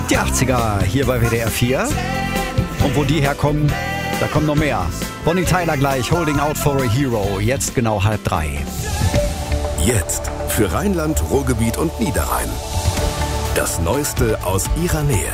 Die 80er hier bei WDR 4. Und wo die herkommen, da kommen noch mehr. Bonnie Tyler gleich, Holding Out for a Hero. Jetzt genau 2:30. Jetzt für Rheinland, Ruhrgebiet und Niederrhein. Das Neueste aus ihrer Nähe.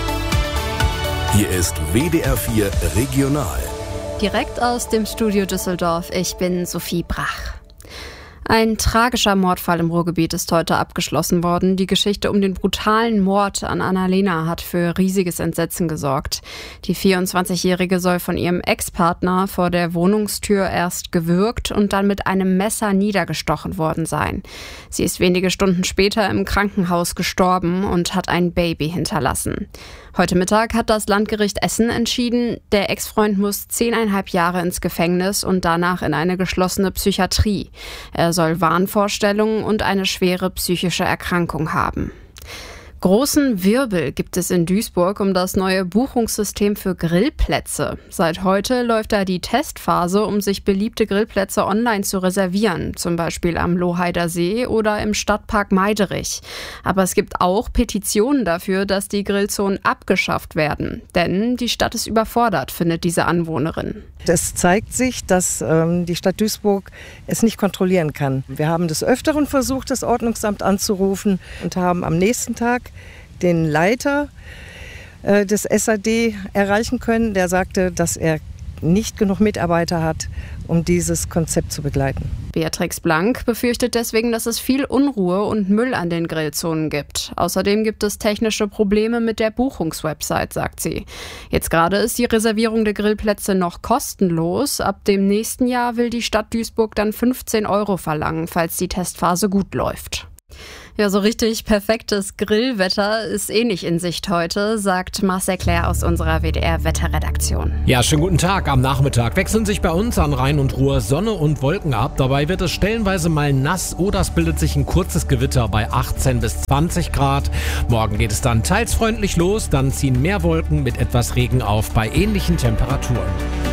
Hier ist WDR 4 Regional. Direkt aus dem Studio Düsseldorf. Ich bin Sophie Brach. Ein tragischer Mordfall im Ruhrgebiet ist heute abgeschlossen worden. Die Geschichte um den brutalen Mord an Annalena hat für riesiges Entsetzen gesorgt. Die 24-Jährige soll von ihrem Ex-Partner vor der Wohnungstür erst gewürgt und dann mit einem Messer niedergestochen worden sein. Sie ist wenige Stunden später im Krankenhaus gestorben und hat ein Baby hinterlassen. Heute Mittag hat das Landgericht Essen entschieden, der Ex-Freund muss 10,5 Jahre ins Gefängnis und danach in eine geschlossene Psychiatrie. Er soll Wahnvorstellungen und eine schwere psychische Erkrankung haben. Großen Wirbel gibt es in Duisburg um das neue Buchungssystem für Grillplätze. Seit heute läuft da die Testphase, um sich beliebte Grillplätze online zu reservieren, zum Beispiel am Lohheider See oder im Stadtpark Meiderich. Aber es gibt auch Petitionen dafür, dass die Grillzonen abgeschafft werden. Denn die Stadt ist überfordert, findet diese Anwohnerin. Es zeigt sich, dass die Stadt Duisburg es nicht kontrollieren kann. Wir haben des Öfteren versucht, das Ordnungsamt anzurufen und haben am nächsten Tag den Leiter des SAD erreichen können. Der sagte, dass er nicht genug Mitarbeiter hat, um dieses Konzept zu begleiten. Beatrix Blank befürchtet deswegen, dass es viel Unruhe und Müll an den Grillzonen gibt. Außerdem gibt es technische Probleme mit der Buchungswebsite, sagt sie. Jetzt gerade ist die Reservierung der Grillplätze noch kostenlos. Ab dem nächsten Jahr will die Stadt Duisburg dann 15 € verlangen, falls die Testphase gut läuft. Ja, so richtig perfektes Grillwetter ist nicht in Sicht heute, sagt Marcel Claire aus unserer WDR-Wetterredaktion. Ja, schönen guten Tag. Am Nachmittag wechseln sich bei uns an Rhein und Ruhr Sonne und Wolken ab. Dabei wird es stellenweise mal nass oder es bildet sich ein kurzes Gewitter bei 18 bis 20 Grad. Morgen geht es dann teils freundlich los, dann ziehen mehr Wolken mit etwas Regen auf bei ähnlichen Temperaturen.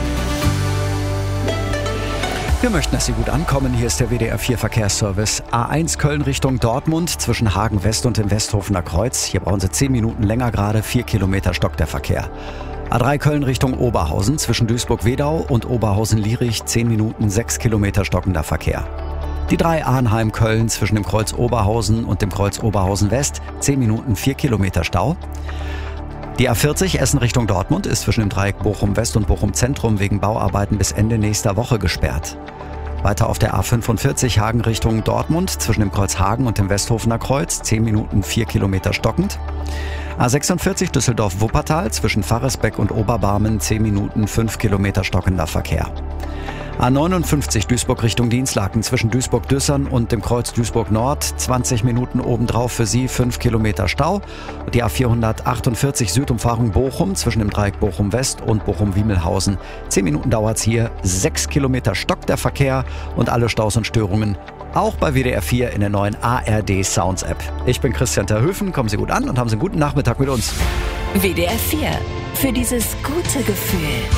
Wir möchten, dass Sie gut ankommen. Hier ist der WDR 4 Verkehrsservice. A1 Köln Richtung Dortmund zwischen Hagen West und dem Westhofener Kreuz. Hier brauchen Sie 10 Minuten länger gerade. 4 Kilometer stockt der Verkehr. A3 Köln Richtung Oberhausen zwischen Duisburg-Wedau und Oberhausen-Lierich. 10 Minuten, 6 Kilometer stockender Verkehr. Die 3 Arnheim-Köln zwischen dem Kreuz Oberhausen und dem Kreuz Oberhausen West. 10 Minuten, 4 Kilometer Stau. Die A40 Essen Richtung Dortmund ist zwischen dem Dreieck Bochum West und Bochum Zentrum wegen Bauarbeiten bis Ende nächster Woche gesperrt. Weiter auf der A45 Hagen Richtung Dortmund zwischen dem Kreuz Hagen und dem Westhofener Kreuz. 10 Minuten, 4 Kilometer stockend. A46 Düsseldorf-Wuppertal zwischen Pfarresbeck und Oberbarmen. 10 Minuten, 5 Kilometer stockender Verkehr. A59 Duisburg Richtung Dinslaken zwischen Duisburg-Düssern und dem Kreuz Duisburg-Nord. 20 Minuten obendrauf für Sie, 5 Kilometer Stau. Und die A448 Südumfahrung Bochum zwischen dem Dreieck Bochum-West und Bochum-Wiemelhausen. 10 Minuten dauert's hier, 6 Kilometer stockt der Verkehr und alle Staus und Störungen auch bei WDR 4 in der neuen ARD Sounds App. Ich bin Christian Terhöfen, kommen Sie gut an und haben Sie einen guten Nachmittag mit uns. WDR 4, für dieses gute Gefühl.